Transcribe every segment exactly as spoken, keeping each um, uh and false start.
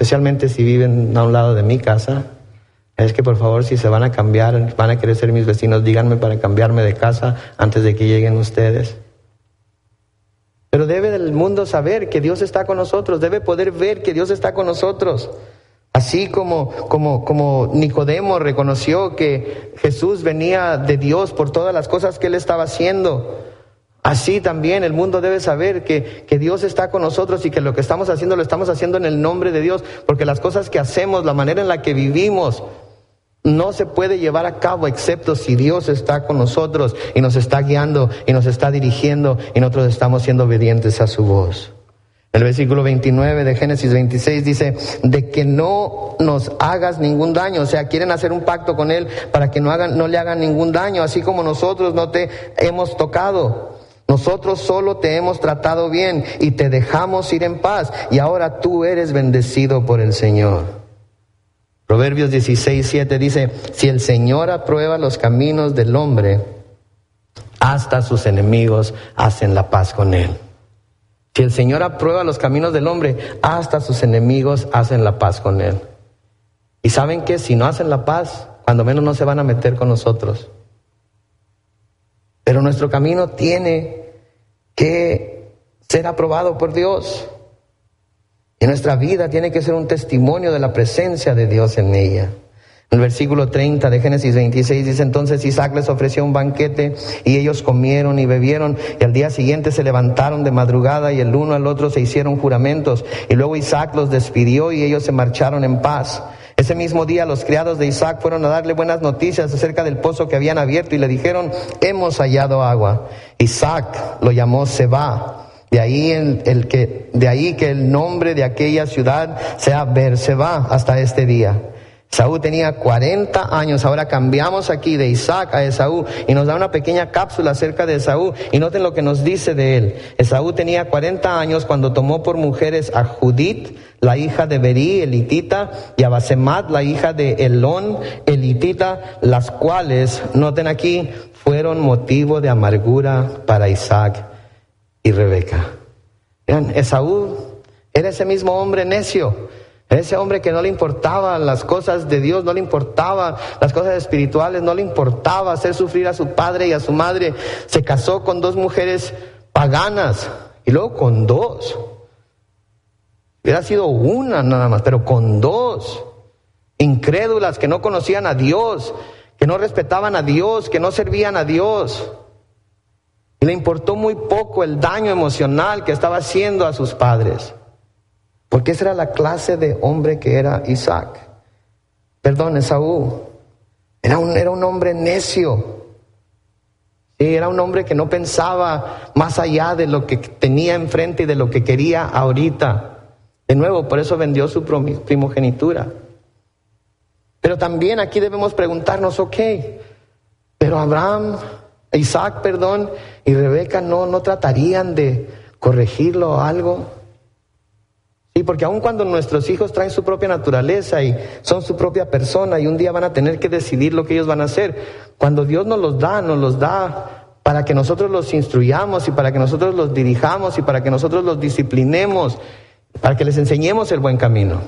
especialmente si viven a un lado de mi casa, es que por favor, si se van a cambiar, van a querer ser mis vecinos, díganme para cambiarme de casa antes de que lleguen ustedes. Pero debe el mundo saber que Dios está con nosotros, debe poder ver que Dios está con nosotros. Así como, como, como Nicodemo reconoció que Jesús venía de Dios por todas las cosas que él estaba haciendo, así también el mundo debe saber que, que Dios está con nosotros y que lo que estamos haciendo lo estamos haciendo en el nombre de Dios, porque las cosas que hacemos, la manera en la que vivimos, no se puede llevar a cabo excepto si Dios está con nosotros y nos está guiando y nos está dirigiendo y nosotros estamos siendo obedientes a su voz. El versículo veintinueve de Génesis veintiséis dice, de que no nos hagas ningún daño. O sea, quieren hacer un pacto con él para que no hagan, no le hagan ningún daño, así como nosotros no te hemos tocado. Nosotros solo te hemos tratado bien y te dejamos ir en paz, y ahora tú eres bendecido por el Señor. Proverbios dieciséis, siete dice, si el Señor aprueba los caminos del hombre, hasta sus enemigos hacen la paz con él. Si el Señor aprueba los caminos del hombre, hasta sus enemigos hacen la paz con él. ¿Y saben qué? Si no hacen la paz, cuando menos no se van a meter con nosotros. Pero nuestro camino tiene que ser aprobado por Dios. Y nuestra vida tiene que ser un testimonio de la presencia de Dios en ella. El versículo treinta de Génesis veintiséis dice, entonces Isaac les ofreció un banquete y ellos comieron y bebieron, y al día siguiente se levantaron de madrugada y el uno al otro se hicieron juramentos, y luego Isaac los despidió y ellos se marcharon en paz. Ese mismo día los criados de Isaac fueron a darle buenas noticias acerca del pozo que habían abierto y le dijeron, hemos hallado agua. Isaac lo llamó Seba. De ahí, el, el que, de ahí que el nombre de aquella ciudad sea Beerseba hasta este día. Esaú tenía cuarenta años. Ahora cambiamos aquí de Isaac a Esaú y nos da una pequeña cápsula acerca de Esaú, y noten lo que nos dice de él. Esaú tenía cuarenta años cuando tomó por mujeres a Judit, la hija de Berí, elitita, y a Basemat, la hija de Elón, elitita, las cuales, noten aquí, fueron motivo de amargura para Isaac y Rebeca. Vean, Esaú era ese mismo hombre necio. Ese hombre que no le importaba las cosas de Dios, no le importaba las cosas espirituales, no le importaba hacer sufrir a su padre y a su madre. Se casó con dos mujeres paganas y luego con dos. Hubiera sido una nada más, pero con dos. Incrédulas que no conocían a Dios, que no respetaban a Dios, que no servían a Dios. Y le importó muy poco el daño emocional que estaba haciendo a sus padres. Porque esa era la clase de hombre que era Isaac. Perdón, Esaú. Era un, era un hombre necio. Sí, era un hombre que no pensaba más allá de lo que tenía enfrente y de lo que quería ahorita. De nuevo, por eso vendió su primogenitura. Pero también aquí debemos preguntarnos, ok, pero Abraham, Isaac, perdón, y Rebeca no, no tratarían de corregirlo o algo. Sí, porque aun cuando nuestros hijos traen su propia naturaleza y son su propia persona y un día van a tener que decidir lo que ellos van a hacer, cuando Dios nos los da, nos los da para que nosotros los instruyamos y para que nosotros los dirijamos y para que nosotros los disciplinemos, para que les enseñemos el buen camino.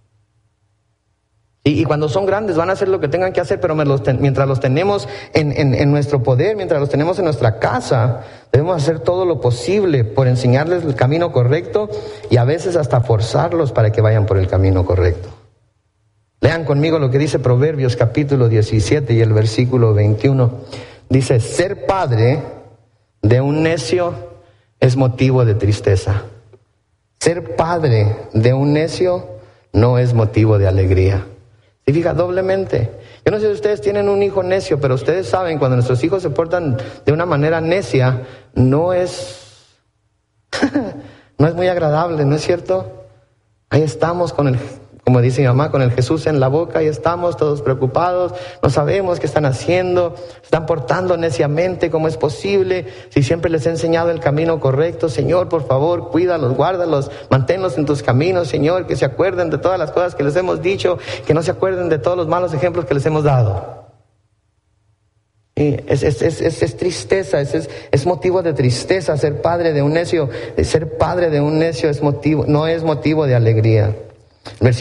Y, y cuando son grandes van a hacer lo que tengan que hacer, pero mientras los tenemos en, en, en nuestro poder, mientras los tenemos en nuestra casa, debemos hacer todo lo posible por enseñarles el camino correcto y a veces hasta forzarlos para que vayan por el camino correcto. Lean conmigo lo que dice Proverbios capítulo diecisiete y el versículo veintiuno. Dice, ser padre de un necio es motivo de tristeza. Ser padre de un necio no es motivo de alegría. Y fija, doblemente. Yo no sé si ustedes tienen un hijo necio, pero ustedes saben, cuando nuestros hijos se portan de una manera necia, no es, no es muy agradable, ¿no es cierto? Ahí estamos con el, como dice mi mamá, con el Jesús en la boca, ahí estamos todos preocupados, no sabemos qué están haciendo, están portando neciamente, ¿cómo es posible? Si siempre les he enseñado el camino correcto, Señor, por favor, cuídalos, guárdalos, manténlos en tus caminos, Señor, que se acuerden de todas las cosas que les hemos dicho, que no se acuerden de todos los malos ejemplos que les hemos dado. Y es, es, es, es, es tristeza, es, es, es motivo de tristeza ser padre de un necio. Ser padre de un necio es motivo, no es motivo de alegría.